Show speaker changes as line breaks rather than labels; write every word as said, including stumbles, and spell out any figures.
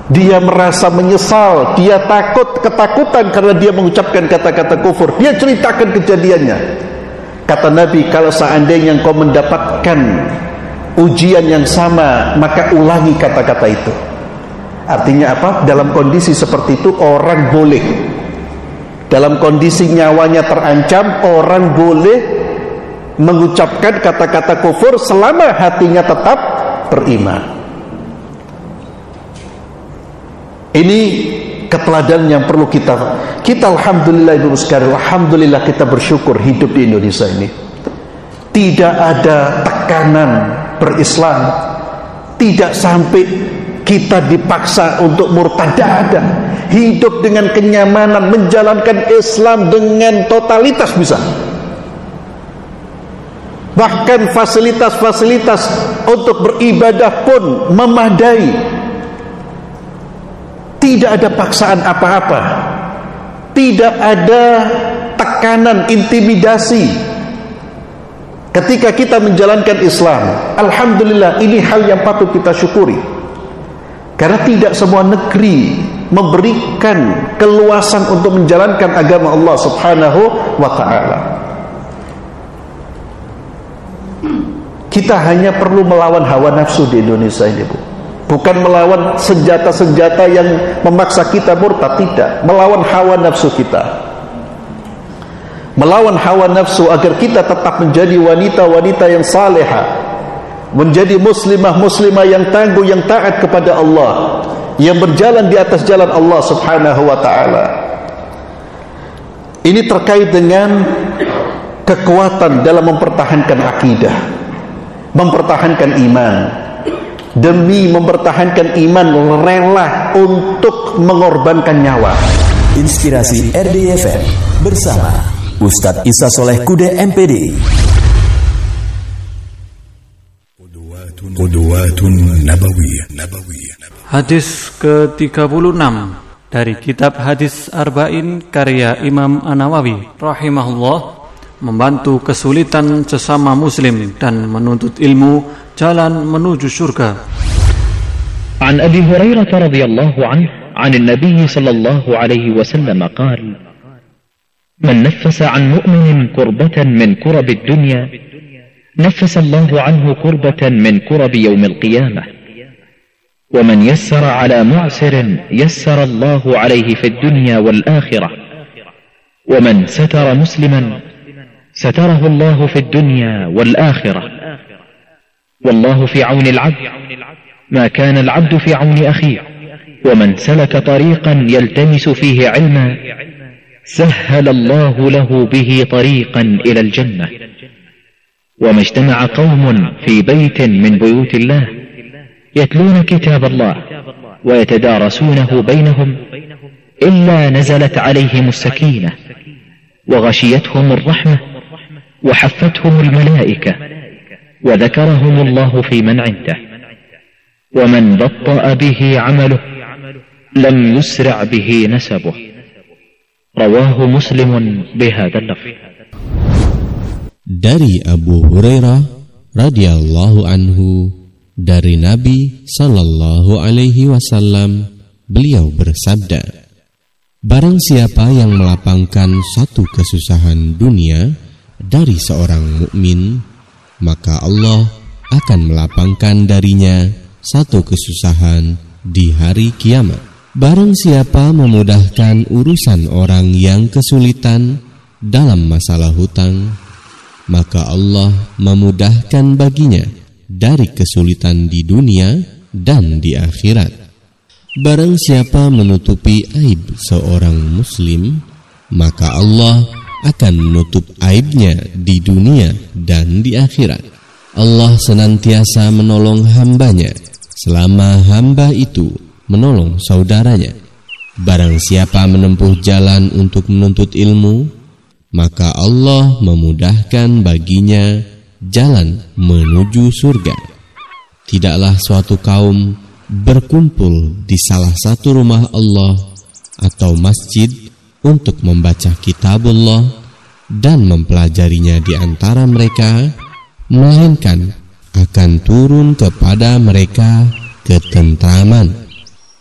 dia merasa menyesal, dia takut, ketakutan karena dia mengucapkan kata-kata kufur. Dia ceritakan kejadiannya. Kata Nabi, kalau seandainya engkau mendapatkan ujian yang sama, maka ulangi kata-kata itu. Artinya apa? Dalam kondisi seperti itu orang boleh, dalam kondisi nyawanya terancam, orang boleh mengucapkan kata-kata kufur selama hatinya tetap beriman. Ini keteladanan yang perlu kita kita alhamdulillah ibu sekalian, alhamdulillah kita bersyukur hidup di Indonesia ini. Tidak ada tekanan berislam, tidak sampai kita dipaksa untuk murtad, tidak ada. Hidup dengan kenyamanan, menjalankan Islam dengan totalitas bisa. Bahkan fasilitas-fasilitas untuk beribadah pun memadai. Tidak ada paksaan apa-apa, tidak ada tekanan, intimidasi. Ketika kita menjalankan Islam, alhamdulillah, ini hal yang patut kita syukuri. Karena tidak semua negeri memberikan keluasan untuk menjalankan agama Allah Subhanahu wa ta'ala. Kita hanya perlu melawan hawa nafsu di Indonesia ini, Bu. Bukan melawan senjata-senjata yang memaksa kita murtad, tidak. Melawan hawa nafsu kita. Melawan hawa nafsu agar kita tetap menjadi wanita-wanita yang salehah, menjadi muslimah-muslimah yang tangguh, yang taat kepada Allah, yang berjalan di atas jalan Allah Subhanahu wa ta'ala. Ini terkait dengan kekuatan dalam mempertahankan akidah, mempertahankan iman. Demi mempertahankan iman, rela untuk mengorbankan nyawa.
Inspirasi R D F M bersama Ustadz Isa Soleh Kude M P D.
Qudwatun Nabawiyah.
Hadis ke tiga puluh enam dari kitab Hadis Arba'in karya Imam An-Nawawi rahimahullah, membantu kesulitan sesama muslim dan menuntut ilmu jalan menuju surga.
عن أبي هريرة رضي الله عنه عن النبي صلى الله عليه وسلم قال: من نفس عن مؤمن كربة من كرب الدنيا نفس الله عنه كربة من كرب يوم القيامة، ومن يسر على معسر يسر الله عليه في الدنيا والآخرة، ومن ستر مسلما ستره الله في الدنيا والآخرة، والله في عون العبد ما كان العبد في عون أخيه، ومن سلك طريقا يلتمس فيه علما سهل الله له به طريقا إلى الجنة. وما اجتمع قوم في بيت من بيوت الله يتلون كتاب الله ويتدارسونه بينهم إلا نزلت عليهم السكينة وغشيتهم الرحمة وحفتهم الملائكة وذكرهم الله في من عنده، ومن بطأ به عمله لم يسرع به نسبه. رواه مسلم بهذا اللفظ.
Dari Abu Hurairah radhiyallahu anhu, dari Nabi sallallahu alaihi wasallam, beliau bersabda, barang siapa yang melapangkan satu kesusahan dunia dari seorang mukmin, maka Allah akan melapangkan darinya satu kesusahan di hari kiamat. Barang siapa memudahkan urusan orang yang kesulitan dalam masalah hutang, maka Allah memudahkan baginya dari kesulitan di dunia dan di akhirat. Barang siapa menutupi aib seorang muslim, maka Allah akan menutup aibnya di dunia dan di akhirat. Allah senantiasa menolong hambanya selama hamba itu menolong saudaranya. Barang siapa menempuh jalan untuk menuntut ilmu, maka Allah memudahkan baginya jalan menuju surga. Tidaklah suatu kaum berkumpul di salah satu rumah Allah atau masjid untuk membaca kitabullah dan mempelajarinya di antara mereka, melainkan akan turun kepada mereka ketentraman